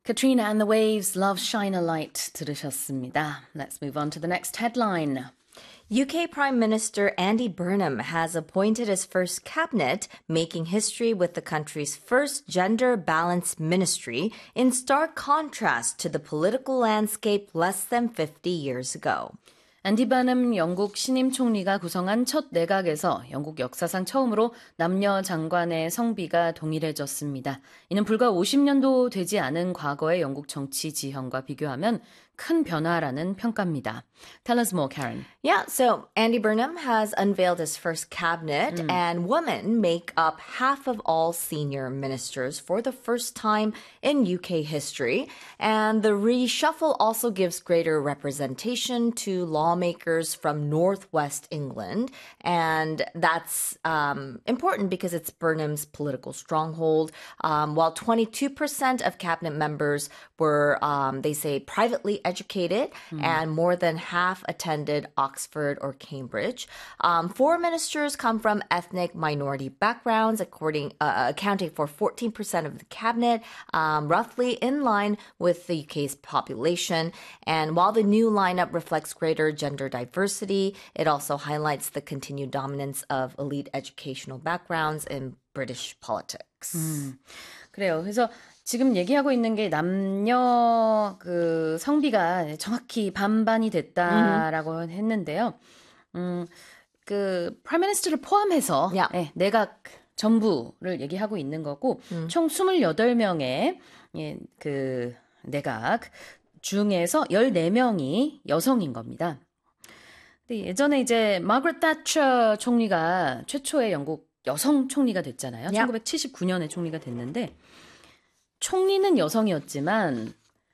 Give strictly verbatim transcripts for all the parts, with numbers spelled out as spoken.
Katrina and the Waves, Love Shine a Light 들으셨습니다. Let's move on to the next headline. U K Prime Minister Andy Burnham has appointed his first cabinet, making history with the country's first gender-balanced ministry, in stark contrast to the political landscape less than fifty years ago. 앤디 버넘 영국 신임 총리가 구성한 첫 내각에서 영국 역사상 처음으로 남녀 장관의 성비가 동일해졌습니다. 이는 불과 오십 년도 되지 않은 과거의 영국 정치 지형과 비교하면 큰 변화라는 평가입니다. Tell us more, Karen. Yeah, so Andy Burnham has unveiled his first cabinet, mm. and women make up half of all senior ministers for the first time in U K history. And the reshuffle also gives greater representation to lawmakers from Northwest England. And that's um, important because it's Burnham's political stronghold. Um, while twenty-two percent of cabinet members were, um, they say, privately educated, mm. and more than half attended Oxford or Cambridge. Um, four ministers come from ethnic minority backgrounds, according uh, accounting for fourteen percent of the cabinet, um, roughly in line with the U K's population. And while the new lineup reflects greater gender diversity, it also highlights the continued dominance of elite educational backgrounds in British politics. 음, 그래요. 그래서 지금 얘기하고 있는 게 남녀 그 성비가 정확히 반반이 됐다라고 mm-hmm. 했는데요. 음, 그 프라임 미니스터를 포함해서 yeah. 네, 내각 전부를 얘기하고 있는 거고 mm. 총 이십팔 명의 예, 그 내각 중에서 열네 명이 여성인 겁니다. 근데 예전에 이제 마거렛 thatcher 총리가 최초의 영국 여성 총리가 됐잖아요. yeah. 천구백칠십구 년에 총리가 됐는데 총리는 여성이었지만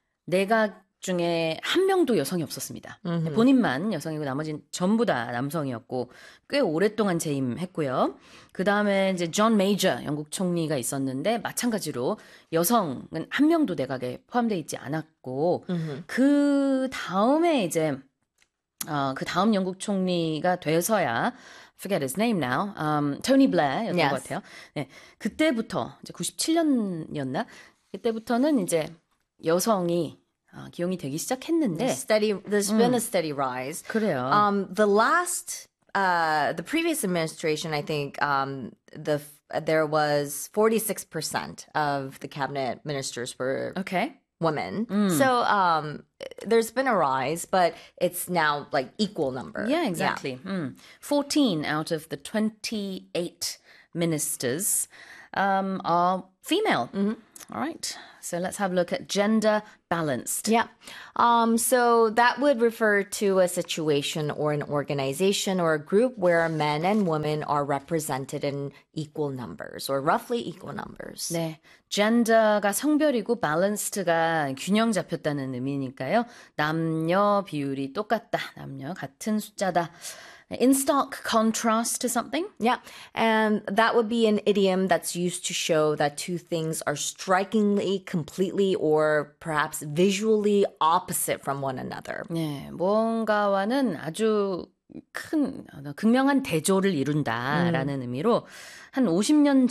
내각 중에 한 명도 여성이 없었습니다. Mm-hmm. 본인만 여성이고 나머지는 전부 다 남성이었고 꽤 오랫동안 재임했고요. 그 다음에 이제 존 메이저 영국 총리가 있었는데 마찬가지로 여성은 한 명도 내각에 포함되어 있지 않았고 mm-hmm. 그 다음에 이제 어, 그 다음 영국 총리가 돼서야 forget his name now. Um, 토니 블레어였던 yes. 것 같아요. 네, 그때부터 이제 구십칠 년이었나? 그때부터는 이제 여성이 어, 기용이 되기 시작했는데 steady, there's 음, been a steady rise. 그래요. Um, the last, uh, the previous administration, I think, um, the there was forty-six percent of the cabinet ministers were okay. women. Mm. So um, there's been a rise, but it's now like equal number. Yeah, exactly. Yeah. Mm. fourteen out of the twenty-eight ministers um, are female. Mm-hmm. All right. So let's have a look at gender balanced. Yeah. Um, so that would refer to a situation or an organization or a group where men and women are represented in equal numbers or roughly equal numbers. 네. gender가 성별이고 balance드가 균형 잡혔다는 의미니까요. 남녀 비율이 똑같다. 남녀 같은 숫자다. In stark contrast to something? Yeah, and that would be an idiom that's used to show that two things are strikingly, completely, or perhaps visually opposite from one another. 네, 뭔가와는 아주 큰, 극명한 대조를 이룬다라는 음. 의미로 한 오십 년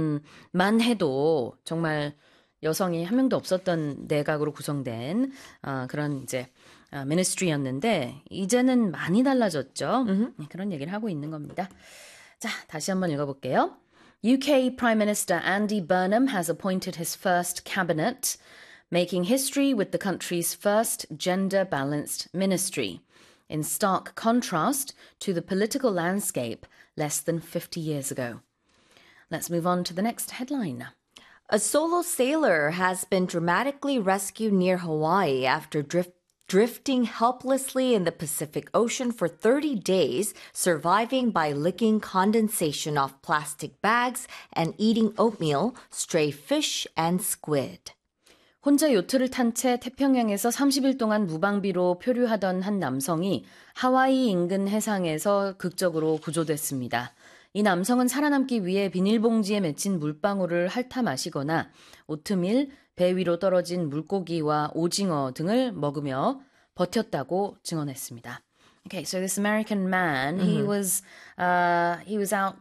전만 해도 정말 여성이 한 명도 없었던 내각으로 구성된 어, 그런 이제 어, 미니스트리였는데 이제는 많이 달라졌죠. Mm-hmm. 그런 얘기를 하고 있는 겁니다. 자, 다시 한번 읽어볼게요. U K Prime Minister Andy Burnham has appointed his first cabinet, making history with the country's first gender-balanced ministry, in stark contrast to the political landscape less than fifty years ago. Let's move on to the next headline. A solo sailor has been dramatically rescued near Hawaii after drift drifting helplessly in the Pacific Ocean for thirty days, surviving by licking condensation off plastic bags and eating oatmeal, stray fish, and squid. 혼자 요트를 탄 채 태평양에서 삼십 일 동안 무방비로 표류하던 한 남성이 하와이 인근 해상에서 극적으로 구조됐습니다. 이 남성은 살아남기 위해 비닐봉지에 맺힌 물방울을 핥아 마시거나 오트밀, 배 위로 떨어진 물고기와 오징어 등을 먹으며 버텼다고 증언했습니다. Okay, so this American man, mm-hmm. he was uh, he was out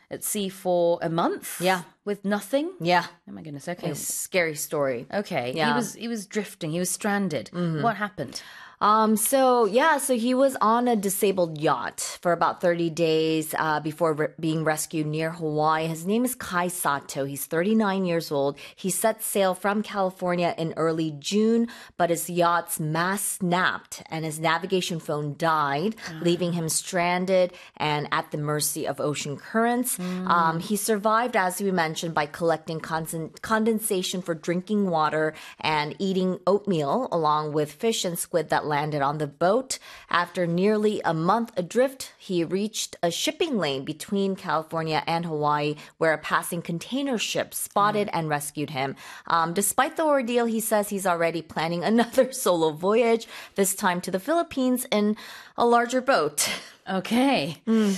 at sea for a month. Yeah. With nothing. Yeah. Oh my goodness. Okay. It's a scary story. Okay. Yeah. He was he was drifting. He was stranded. Mm-hmm. What happened? Um, so yeah, so he was on a disabled yacht for about thirty days uh, before re- being rescued near Hawaii. His name is Kai Sato. He's thirty-nine years old. He set sail from California in early June, but his yacht's mast snapped and his navigation phone died, mm. leaving him stranded and at the mercy of ocean currents. Mm. Um, he survived, as we mentioned, by collecting con- condensation for drinking water and eating oatmeal along with fish and squid that landed on the boat. After nearly a month adrift, he reached a shipping lane between California and Hawaii where a passing container ship spotted mm. and rescued him. Um, despite the ordeal, he says he's already planning another solo voyage, this time to the Philippines in a larger boat. Okay. 음.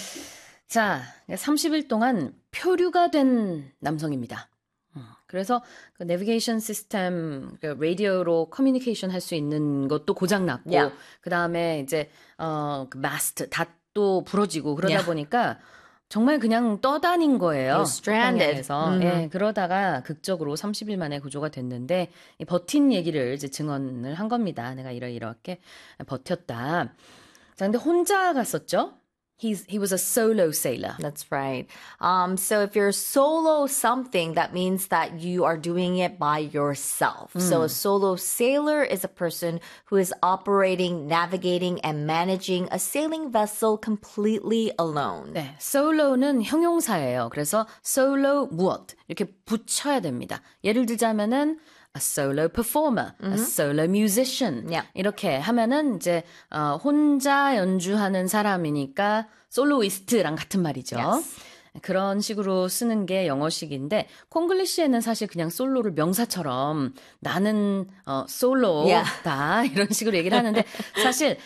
자, 삼십 일 동안 표류가 된 남성입니다. 그래서 그 내비게이션 시스템, 그 라디오로 커뮤니케이션 할 수 있는 것도 고장 났고, yeah. 그 다음에 이제 어, 그 마스트 닷도 부러지고 그러다 yeah. 보니까 정말 그냥 떠다닌 거예요. stranded. mm-hmm. 예, 그러다가 극적으로 삼십 일 만에 구조가 됐는데 이 버틴 얘기를 이제 증언을 한 겁니다. 내가 이러 이렇게 버텼다. 자, 근데 혼자 갔었죠? He's, he was a solo sailor. That's right. Um, so if you're solo something, that means that you are doing it by yourself. Mm. So a solo sailor is a person who is operating, navigating, and managing a sailing vessel completely alone. 네, solo는 형용사예요. 그래서 solo 무엇 이렇게 붙여야 됩니다. 예를 들자면은 a solo performer, mm-hmm. a solo musician. Yeah. 이렇게 하면은 이제 어, 혼자 연주하는 사람이니까 솔로이스트랑 같은 말이죠. Yes. 그런 식으로 쓰는 게 영어식인데 콩글리시에는 사실 그냥 솔로를 명사처럼 나는 어, 솔로다 yeah. 이런 식으로 얘기를 하는데 사실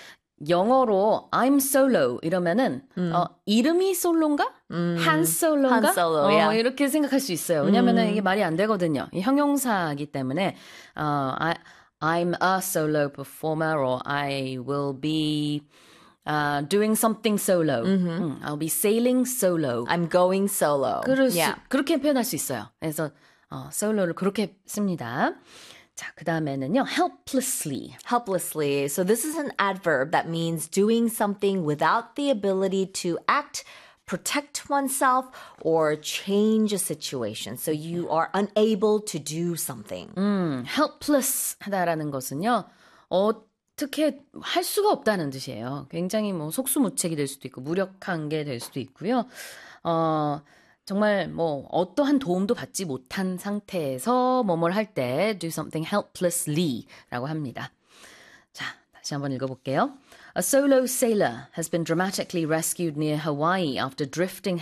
영어로 I'm solo 이러면은 음. 어, 이름이 솔로인가? 음. 한 솔로인가? 한 솔로, 어, yeah. 이렇게 생각할 수 있어요. 왜냐면은 음. 이게 말이 안 되거든요. 이 형용사이기 때문에 어, I, I'm a solo performer or I will be uh, doing something solo. Mm-hmm. 음, I'll be sailing solo. I'm going solo. 그럴 yeah. 수, 그렇게 표현할 수 있어요. 그래서 어, 솔로를 그렇게 씁니다. 자, 그 다음에는요, helplessly. Helplessly. So this is an adverb that means doing something without the ability to act, protect oneself, or change a situation. So you are unable to do something. 음, helpless 하다라는 것은요, 어떻게 할 수가 없다는 뜻이에요. 굉장히 뭐 속수무책이 될 수도 있고, 무력한 게 될 수도 있고요. 어, 정말 뭐 어떠한 도움도 받지 못한 상태에서 뭐뭘 할 때 do something helplessly 라고 합니다. 자, 다시 한번 읽어볼게요. A solo sailor has been dramatically rescued near Hawaii after drifting